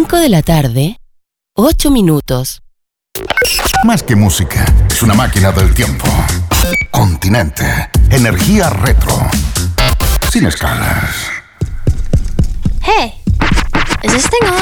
5 de la tarde, 8 minutos. Más que música, es una máquina del tiempo. Continente, energía retro. Sin escalas. Hey, is this thing on?